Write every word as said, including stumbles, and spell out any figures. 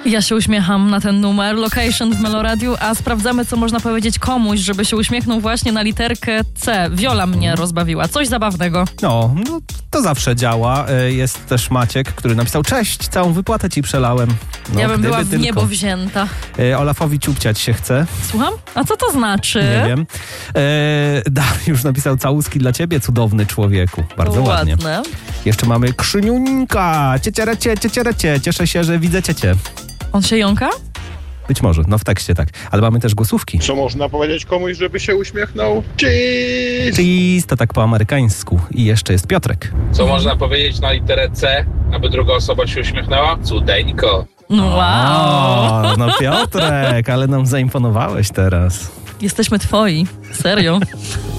Ja się uśmiecham na ten numer Location w Meloradiu, a sprawdzamy, co można powiedzieć komuś, żeby się uśmiechnął właśnie na literkę C. Wiola mnie rozbawiła. Coś zabawnego. No, no to zawsze działa. Jest też Maciek, który napisał: cześć, całą wypłatę ci przelałem. No, ja bym była w tylko. niebo wzięta. Olafowi ciupciać się chce. Słucham? A co to znaczy? Nie wiem. E, Dariusz napisał: całuski dla ciebie, cudowny człowieku. Bardzo ładnie. Ładne. Jeszcze mamy Krzyniuńka. Ciecierecie, ciecierecie. Cieszę się, że widzę ciecie. On się jąka? Być może, no w tekście tak. Ale mamy też głosówki. Co można powiedzieć komuś, żeby się uśmiechnął? Cheese! Cheese, to tak po amerykańsku. I jeszcze jest Piotrek. Co można powiedzieć na literę C, aby druga osoba się uśmiechnęła? Cudeńko. No wow. O, no Piotrek, ale nam zaimponowałeś teraz. Jesteśmy twoi. Serio.